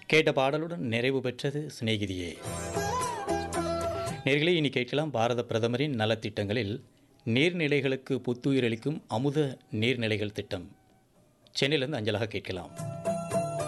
கேட்ட பாடலுடன் நிறைவு பெற்றது சிநேகிதியே. நேர்களே, இனி கேட்கலாம் பாரத பிரதமரின் நலத்திட்டங்களில் நீர்நிலைகளுக்கு புத்துயிரளிக்கும் அமுத நீர்நிலைகள் திட்டம். சென்னையிலிருந்து அஞ்சலாக கேட்கலாம்.